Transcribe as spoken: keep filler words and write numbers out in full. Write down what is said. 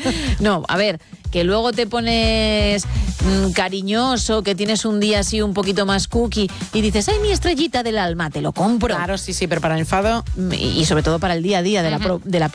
No, a ver, que luego te pones mmm, cariñoso, que tienes un día así un poquito más cookie y dices, ay, mi estrellita del alma, te lo compro. Claro, sí, sí, pero para el enfado... Y, y sobre todo para el día a día de la, pro, de la